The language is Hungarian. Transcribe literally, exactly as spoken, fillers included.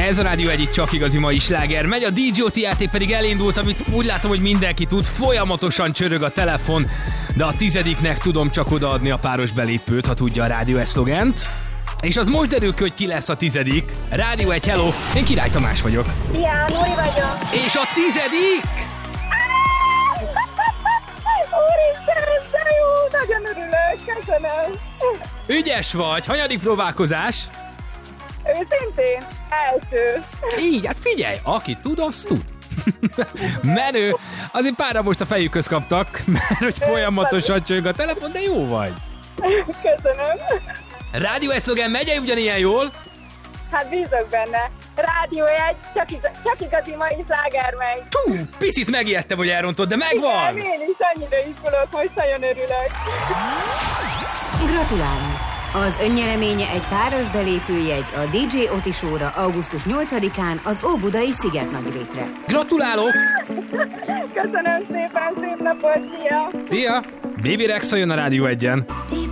Ez a Rádió egy csak igazi mai sláger. Megy a dé jé o té játék pedig elindult, amit úgy látom, hogy mindenki tud. Folyamatosan csörög a telefon, de a tizediknek tudom csak odaadni a páros belépőt, ha tudja a rádió egy szlogent. És az most derül ki, hogy ki lesz a tizedik. Rádió egy, hello, én Király Tamás vagyok. Ja, Nori vagyok. És a tizedik? Úristen, de jó, nagyon örülök, köszönöm. Ügyes vagy, hanyadik próbálkozás? Őszintén, első. Így, hát figyelj, aki tud, az tud. Menő, azért párra most a fejükhöz kaptak, mert hogy folyamatosan csörög a telefon, de jó vagy. Köszönöm. Rádió egy szlogen megy ugyanilyen jól? Hát bízok benne. Rádió egy, csak, iza, csak igazi mai sláger megy. Hú, picit megijedtem, hogy elrontod, de megvan! Igen, én is annyira izgulok, most nagyon örülök. Gratulálunk! Az önnyereménye egy páros belépőjegy a dé jé Oti Show-ra augusztus nyolcadikán az Óbudai Szigetnagyrétre. Gratulálok! Köszönöm szépen, szép napot, szia! Szia! Baby Rexha jön a Rádió egyen.